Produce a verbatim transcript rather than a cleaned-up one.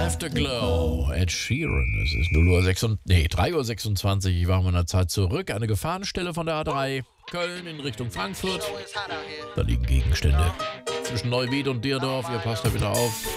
Afterglow, Ed Sheeran. Es ist null Uhr sechsundzwanzig, nee, drei Uhr sechsundzwanzig. Ich war mal in der Zeit zurück. Eine Gefahrenstelle von der A drei. Köln in Richtung Frankfurt. Da liegen Gegenstände. Zwischen Neuwied und Dierdorf. Ihr passt da wieder auf.